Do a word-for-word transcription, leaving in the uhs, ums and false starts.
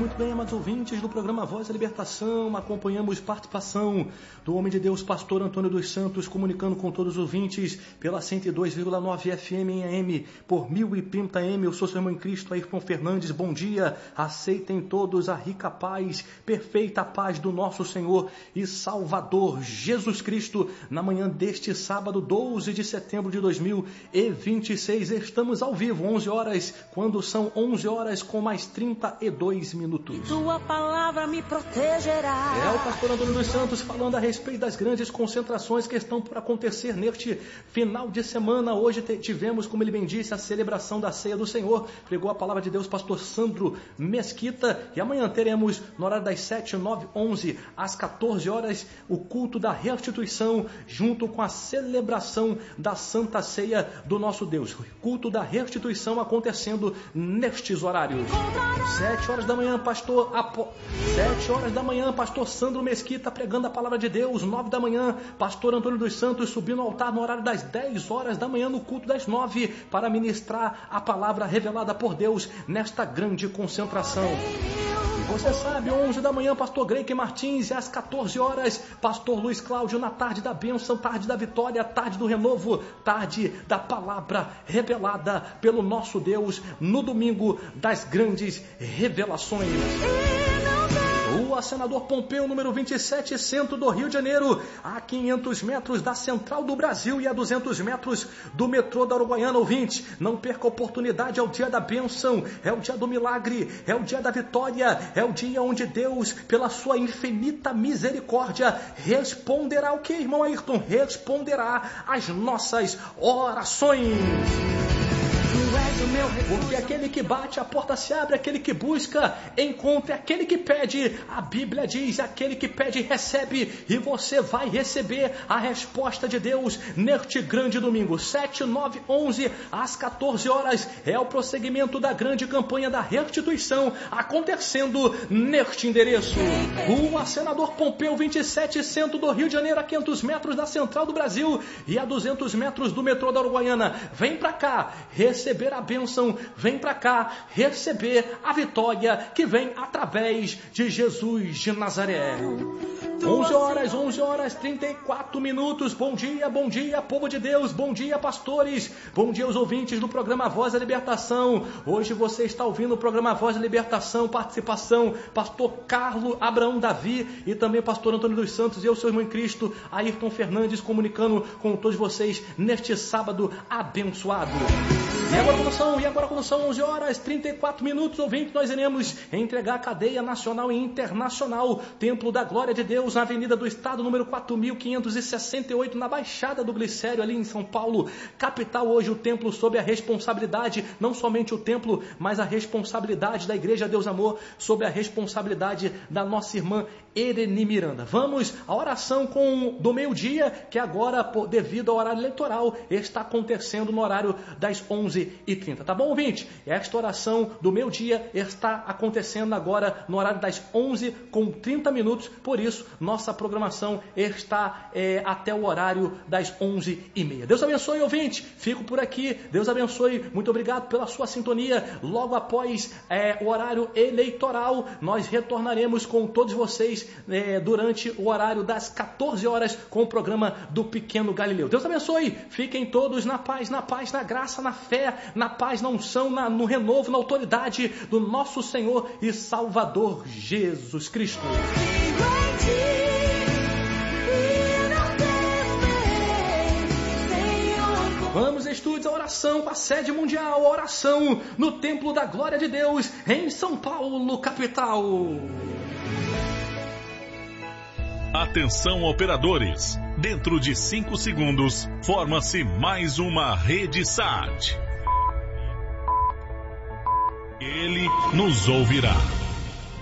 Muito bem, amados ouvintes do programa Voz da Libertação, acompanhamos participação do homem de Deus, pastor Antônio dos Santos, comunicando com todos os ouvintes pela cento e dois vírgula nove F M em A M, por mil e trinta A M. Eu sou seu irmão em Cristo, Ayrton Fernandes. Bom dia, aceitem todos a rica paz, perfeita paz do nosso Senhor e Salvador Jesus Cristo. Na manhã deste sábado, doze de setembro de dois mil e vinte e seis, estamos ao vivo, onze horas, quando são onze horas com mais trinta e dois minutos. Tua palavra me protegerá. É o pastor Antônio dos Santos falando a respeito das grandes concentrações que estão por acontecer neste final de semana. Hoje tivemos, como ele bem disse, a celebração da Ceia do Senhor. Pregou a palavra de Deus pastor Sandro Mesquita. E amanhã teremos, no horário das sete, nove, onze, às quatorze horas, o culto da restituição, junto com a celebração da Santa Ceia do nosso Deus. Culto da restituição acontecendo nestes horários. Sete horas da manhã, pastor Apo... Sete horas da manhã, pastor Sandro Mesquita pregando a palavra de Deus. Nove da manhã, pastor Antônio dos Santos subindo ao altar no horário das dez horas da manhã, no culto das nove, para ministrar a palavra revelada por Deus nesta grande concentração. E você sabe, onze da manhã, pastor Greike Martins, e às quatorze horas, pastor Luiz Cláudio, na tarde da bênção, tarde da vitória, tarde do renovo, tarde da palavra revelada pelo nosso Deus, no domingo das grandes revelações. O senador Pompeu, número vinte e sete, centro do Rio de Janeiro, a quinhentos metros da Central do Brasil e a duzentos metros do metrô da Uruguaiana. Ouvinte, não perca a oportunidade, é o dia da bênção, é o dia do milagre, é o dia da vitória, é o dia onde Deus, pela sua infinita misericórdia, responderá o que, irmão Ayrton? Responderá às nossas orações. Porque aquele que bate, a porta se abre, aquele que busca, encontra, aquele que pede, a Bíblia diz, aquele que pede, recebe, e você vai receber a resposta de Deus neste grande domingo. Sete, nove, onze, às quatorze horas, é o prosseguimento da grande campanha da restituição, acontecendo neste endereço. Rua Senador Pompeu, vinte e sete, centro do Rio de Janeiro, a quinhentos metros da Central do Brasil e a duzentos metros do metrô da Uruguaiana. Vem pra cá, receber a bênção, vem pra cá receber a vitória que vem através de Jesus de Nazaré. onze horas, onze horas, trinta e quatro minutos. Bom dia, bom dia, povo de Deus, bom dia, pastores, bom dia, os ouvintes do programa Voz da Libertação. Hoje você está ouvindo o programa Voz da Libertação, participação, pastor Carlos Abraão Davi e também pastor Antônio dos Santos e eu, seu irmão em Cristo, Ayrton Fernandes, comunicando com todos vocês neste sábado abençoado. E agora quando são, e agora quando são onze horas, trinta e quatro minutos, ouvintes, nós iremos entregar a cadeia nacional e internacional, Templo da Glória de Deus, na Avenida do Estado, número quatro mil quinhentos e sessenta e oito, na Baixada do Glicério, ali em São Paulo, capital. Hoje o templo sob a responsabilidade, não somente o templo, mas a responsabilidade da Igreja Deus Amor, sob a responsabilidade da nossa irmã Ereni Miranda. Vamos à oração com, do meio-dia, que agora, devido ao horário eleitoral, está acontecendo no horário das onze e trinta. Tá bom, ouvinte? Esta oração do meio-dia está acontecendo agora no horário das onze com trinta minutos, por isso nossa programação está é, até o horário das onze e meia. Deus abençoe, ouvinte. Fico por aqui. Deus abençoe. Muito obrigado pela sua sintonia. Logo após é, o horário eleitoral, nós retornaremos com todos vocês é, durante o horário das quatorze horas com o programa do Pequeno Galileu. Deus abençoe. Fiquem todos na paz, na paz, na graça, na fé, na paz, na unção, na, no renovo, na autoridade do nosso Senhor e Salvador Jesus Cristo. Vamos, estudos, a oração com a sede mundial, a oração no Templo da Glória de Deus, em São Paulo, capital. Atenção, operadores. Dentro de cinco segundos, forma-se mais uma rede S A T. Ele nos ouvirá.